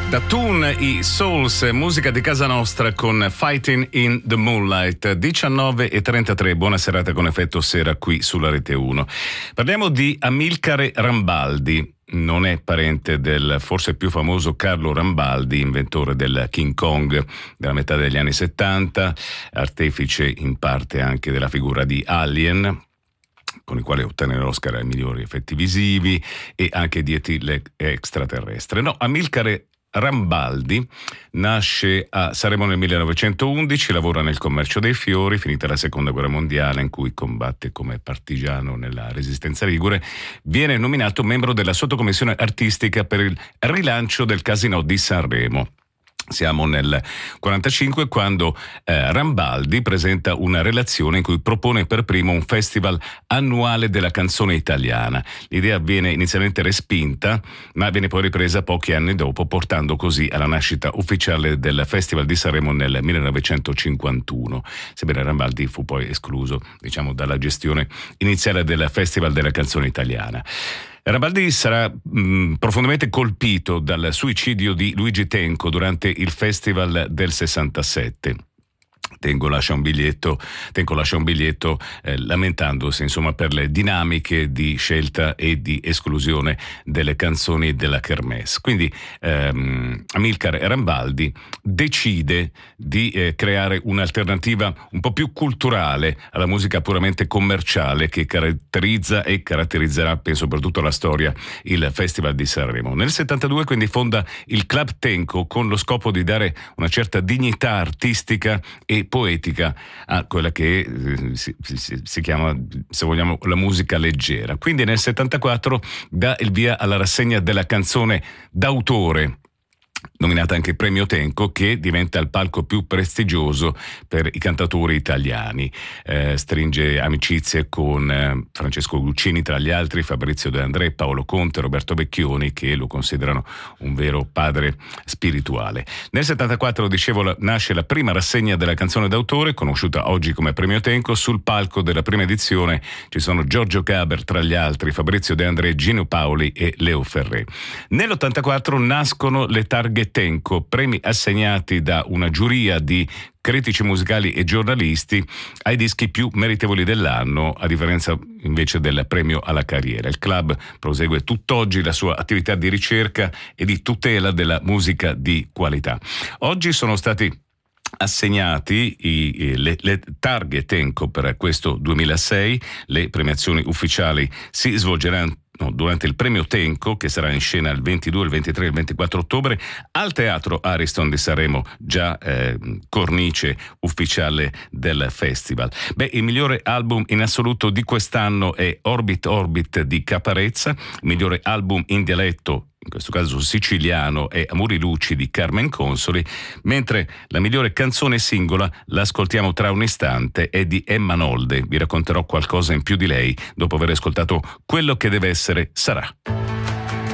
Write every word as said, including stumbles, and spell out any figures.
Da Toon, i Souls, musica di casa nostra con Fighting in the Moonlight, diciannove e trentatré, buona serata con effetto sera qui sulla Rete uno. Parliamo di Amilcare Rambaldi. Non è parente del forse più famoso Carlo Rambaldi, inventore del King Kong della metà degli anni settanta, artefice in parte anche della figura di Alien, con il quale ottenne l'Oscar ai migliori effetti visivi, e anche di E T extraterrestre. No, Amilcare Rambaldi nasce a Sanremo nel millenovecentoundici, lavora nel commercio dei fiori, finita la seconda guerra mondiale in cui combatte come partigiano nella resistenza ligure, viene nominato membro della sottocommissione artistica per il rilancio del Casinò di Sanremo. Siamo nel quarantacinque quando eh, Rambaldi presenta una relazione in cui propone per primo un festival annuale della canzone italiana. L'idea viene inizialmente respinta, ma viene poi ripresa pochi anni dopo, portando così alla nascita ufficiale del Festival di Sanremo nel millenovecentocinquantuno. Sebbene Rambaldi fu poi escluso, diciamo, dalla gestione iniziale del Festival della canzone italiana. Rambaldi sarà mh, profondamente colpito dal suicidio di Luigi Tenco durante il Festival del sessantasette. Tenco lascia un biglietto, Tenco lascia un biglietto eh, lamentandosi insomma per le dinamiche di scelta e di esclusione delle canzoni della Kermesse. Quindi ehm, Amilcare Rambaldi decide di eh, creare un'alternativa un po' più culturale alla musica puramente commerciale che caratterizza e caratterizzerà, penso, per tutta la storia il Festival di Sanremo. Nel settantadue quindi fonda il Club Tenco con lo scopo di dare una certa dignità artistica e poetica a quella che eh, si, si, si chiama, se vogliamo, la musica leggera. Quindi nel settantaquattro dà il via alla rassegna della canzone d'autore, nominata anche Premio Tenco, che diventa il palco più prestigioso per i cantatori italiani. Eh, stringe amicizie con eh, Francesco Guccini tra gli altri, Fabrizio De André, Paolo Conte, Roberto Vecchioni, che lo considerano un vero padre spirituale. Nel settantaquattro, dicevo, la, nasce la prima rassegna della canzone d'autore, conosciuta oggi come Premio Tenco. Sul palco della prima edizione ci sono Giorgio Gaber tra gli altri, Fabrizio De André, Gino Paoli e Leo Ferré. Nell'ottantaquattro nascono le targhe Tenco, premi assegnati da una giuria di critici musicali e giornalisti ai dischi più meritevoli dell'anno, a differenza invece del premio alla carriera. Il club prosegue tutt'oggi la sua attività di ricerca e di tutela della musica di qualità. Oggi sono stati assegnati i, le, le targhe Tenco per questo duemilasei. Le premiazioni ufficiali si svolgeranno No, durante il Premio Tenco, che sarà in scena il ventidue, il ventitré e il ventiquattro ottobre al Teatro Ariston di Sanremo, già eh, cornice ufficiale del festival. Beh, il migliore album in assoluto di quest'anno è Orbit Orbit di Caparezza, il migliore album in dialetto, in questo caso siciliano, è Amori Luci di Carmen Consoli, mentre la migliore canzone singola, l'ascoltiamo tra un istante, è di Emma Nolde. Vi racconterò qualcosa in più di lei dopo aver ascoltato Quello che deve essere sarà.